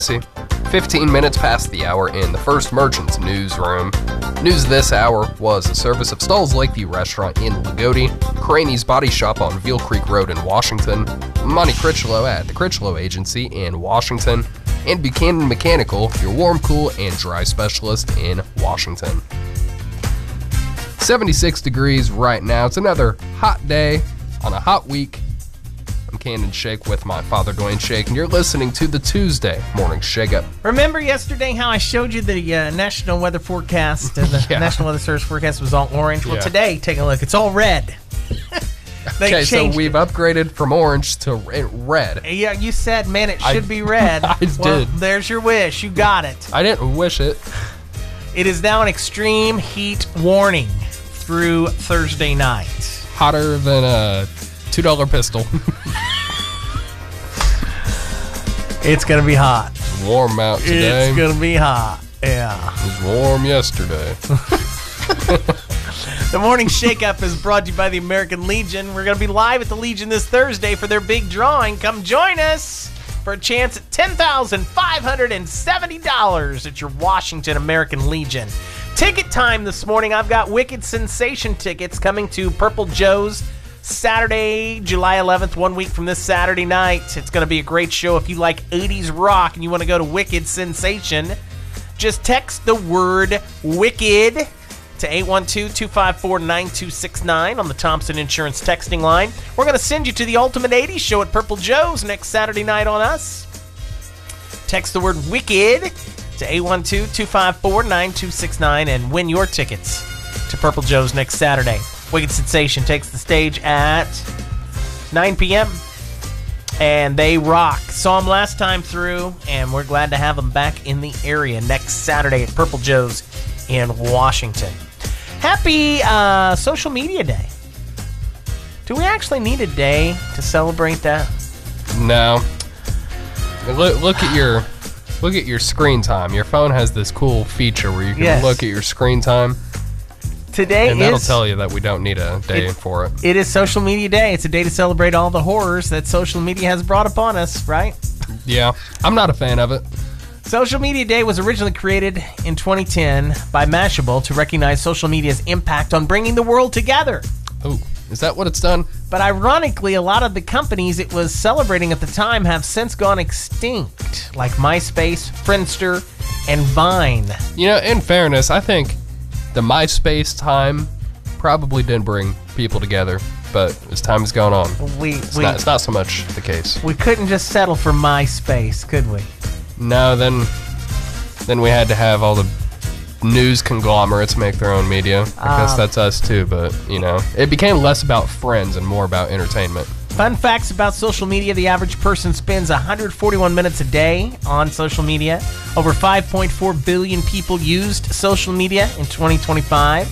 15 minutes past the hour in the First Merchants newsroom. News this hour was a service of Stall's Lakeview Restaurant in Lagodi, Craney's Body Shop on Veal Creek Road in Washington, Monty Critchlow at the Critchlow Agency in Washington, and Buchanan Mechanical, your warm, cool, and dry specialist in Washington. 76 degrees right now. It's another hot day on a hot week. I'm Cannon Shake with my father, Dwayne Shake, and you're listening to the Tuesday Morning Shake Up. Remember yesterday how I showed you the National Weather Forecast? The National Weather Service forecast was all orange. Well, today, take a look. It's all red. Okay, so we've upgraded from orange to red. Yeah, you said, man, it should be red. I did. There's your wish. You got it. I didn't wish it. It is now an extreme heat warning through Thursday night. Hotter than a $2 pistol. It's going to be hot. It's warm out today. It's going to be hot. Yeah. It was warm yesterday. The Morning Shake-Up is brought to you by the American Legion. We're going to be live at the Legion this Thursday for their big drawing. Come join us for a chance at $10,570 at your Washington American Legion. Ticket time this morning. I've got Wicked Sensation tickets coming to Purple Joe's Saturday, July 11th, 1 week from this Saturday night. It's going to be a great show. If you like 80s rock and you want to go to Wicked Sensation, just text the word WICKED to 812-254-9269 on the Thompson Insurance texting line. We're going to send you to the Ultimate 80s show at Purple Joe's next Saturday night on us. Text the word WICKED to 812-254-9269 and win your tickets to Purple Joe's next Saturday. Wicked Sensation takes the stage at 9 p.m. and they rock. Saw them last time through, and we're glad to have them back in the area next Saturday at Purple Joe's in Washington. Happy Social Media Day. Do we actually need a day to celebrate that? No. Look at your screen time. Your phone has this cool feature where you can look at your screen time. Today and that'll tell you that we don't need a day for it. It is Social Media Day. It's a day to celebrate all the horrors that social media has brought upon us, right? Yeah. I'm not a fan of it. Social Media Day was originally created in 2010 by Mashable to recognize social media's impact on bringing the world together. Oh, is that what it's done? But ironically, a lot of the companies it was celebrating at the time have since gone extinct, like MySpace, Friendster, and Vine. You know, in fairness, I think the MySpace time probably didn't bring people together, but as time has gone on, it's not so much the case. We couldn't just settle for MySpace, could we? No, then we had to have all the news conglomerates make their own media. I guess that's us too, but, you know, it became less about friends and more about entertainment. Fun facts about social media. The average person spends 141 minutes a day on social media. Over 5.4 billion people used social media in 2025.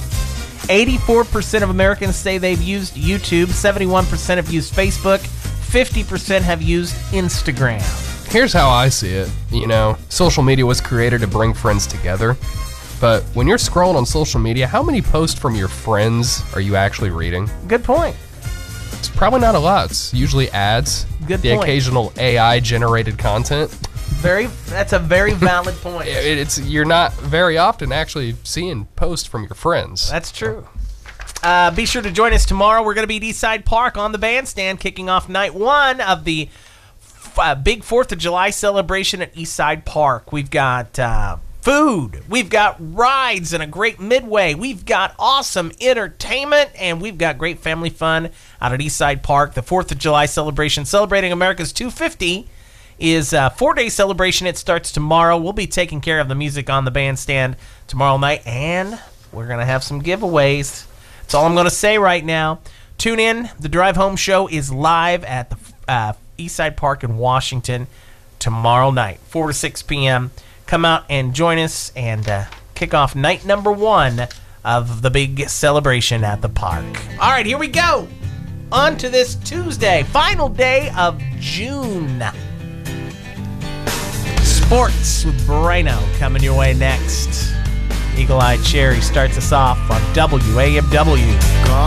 84% of Americans say they've used YouTube. 71% have used Facebook. 50% have used Instagram. Here's how I see it. You know, social media was created to bring friends together. But when you're scrolling on social media, how many posts from your friends are you actually reading? Good point. It's probably not a lot. It's usually ads. Good the point. Occasional AI-generated content. That's a very valid point. You're not very often actually seeing posts from your friends. That's true. Be sure to join us tomorrow. We're going to be at Eastside Park on the bandstand, kicking off night one of the big 4th of July celebration at Eastside Park. We've got food, we've got rides and a great midway, we've got awesome entertainment, and we've got great family fun out at Eastside Park. The 4th of July celebration, celebrating America's 250, is a 4-day celebration. It starts tomorrow. We'll be taking care of the music on the bandstand tomorrow night, and we're going to have some giveaways. That's all I'm going to say right now. Tune in. The Drive Home Show is live at the Eastside Park in Washington tomorrow night, 4 to 6 p.m. Come out and join us and kick off night number one of the big celebration at the park. All right, here we go. On to this Tuesday, final day of June. Sports with Brano coming your way next. Eagle Eye Cherry starts us off on WAMW.